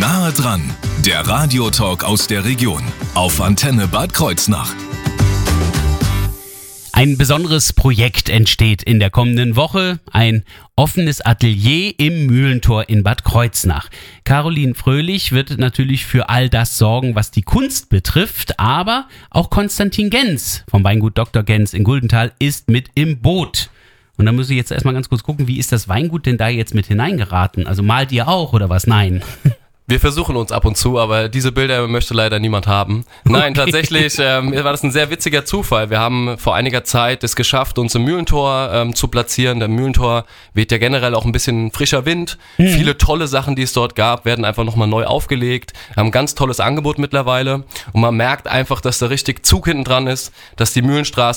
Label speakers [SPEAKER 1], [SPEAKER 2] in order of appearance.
[SPEAKER 1] Nahe dran, der Radiotalk aus der Region auf Antenne Bad Kreuznach.
[SPEAKER 2] Ein besonderes Projekt entsteht in der kommenden Woche, ein offenes Atelier im Mühlentor in Bad Kreuznach. Caroline Fröhlich wird natürlich für all das sorgen, was die Kunst betrifft, aber auch Konstantin Gens vom Weingut Dr. Gens in Guldenthal ist mit im Boot. Und da muss ich jetzt erstmal ganz kurz gucken, wie ist das Weingut denn da jetzt mit hineingeraten? Also malt ihr auch oder was? Nein.
[SPEAKER 3] Wir versuchen uns ab und zu, aber diese Bilder möchte leider niemand haben. Nein, tatsächlich war das ein sehr witziger Zufall. Wir haben vor einiger Zeit es geschafft, uns im Mühlentor zu platzieren. Der Mühlentor weht ja generell auch ein bisschen frischer Wind. Viele tolle Sachen, die es dort gab, werden einfach nochmal neu aufgelegt. Wir haben ein ganz tolles Angebot mittlerweile und man merkt einfach, dass da richtig Zug hinten dran ist, dass die Mühlenstraße